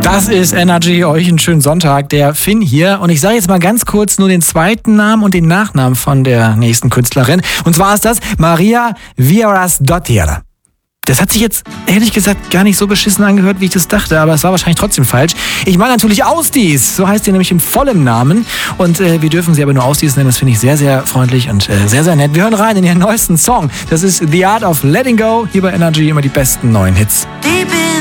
Das ist Energy, euch einen schönen Sonntag, der Finn hier. Und ich sage jetzt mal ganz kurz nur den zweiten Namen und den Nachnamen von der nächsten Künstlerin. Und zwar ist das Maria Viðarsdóttir. Das hat sich jetzt, ehrlich gesagt, gar nicht so beschissen angehört, wie ich das dachte, aber es war wahrscheinlich trotzdem falsch. Ich meine natürlich Ásdís, so heißt sie nämlich im vollen Namen. Und wir dürfen sie aber nur Ásdís nennen, das finde ich sehr, sehr freundlich und sehr, sehr nett. Wir hören rein in ihren neuesten Song. Das ist The Art of Letting Go, hier bei Energy immer die besten neuen Hits.